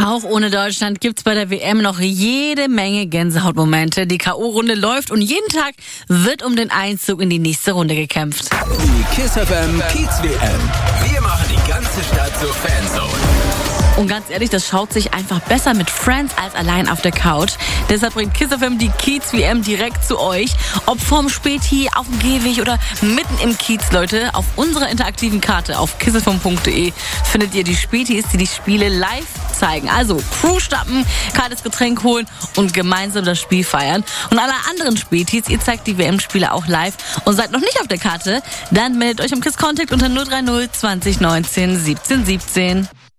Auch ohne Deutschland gibt's bei der WM noch jede Menge Gänsehautmomente. Die K.O.-Runde läuft und jeden Tag wird um den Einzug in die nächste Runde gekämpft. Die Kiss FM Kiez WM. Wir machen die ganze Stadt zur Fanzone. Und ganz ehrlich, das schaut sich einfach besser mit Friends als allein auf der Couch. Deshalb bringt Kiss FM die Kiez WM direkt zu euch. Ob vorm Späti, auf dem Gehweg oder mitten im Kiez, Leute. Auf unserer interaktiven Karte auf kissfm.de findet ihr die Spätis, die Spiele live zeigen. Also Crew stappen, kaltes Getränk holen und gemeinsam das Spiel feiern. Und alle anderen Spätis, ihr zeigt die WM-Spiele auch live und seid noch nicht auf der Karte, dann meldet euch im Kiss Contact unter 030 20 19 17 17.